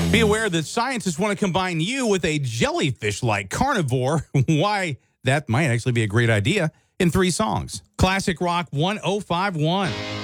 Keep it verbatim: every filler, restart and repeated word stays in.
Be aware that scientists want to combine you with a jellyfish-like carnivore. Why that might actually be a great idea in three songs. Classic Rock one oh five one.